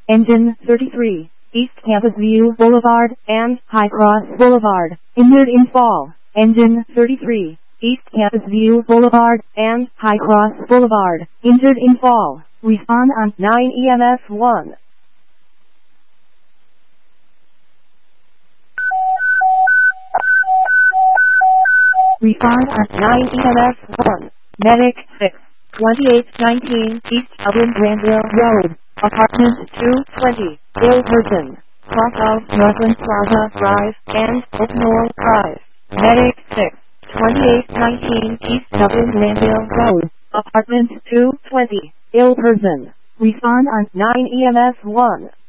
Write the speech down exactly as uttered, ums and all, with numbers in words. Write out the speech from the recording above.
Engine thirty-three, East Campus View Boulevard and High Cross Boulevard, injured in fall. Engine thirty-three, East Campus View Boulevard and High Cross Boulevard, injured in fall. Respond on nine E M S one. Respond on nine E M S one. Medic six, twenty-eight nineteen East Dublin Granville Road, Apartment two twenty, ill person, cross of Northland Plaza Drive and Oakmore Drive. Medic six, twenty-eight nineteen East Dublin Granville Road, Apartment two twenty, ill person. Respond on nine E M S one.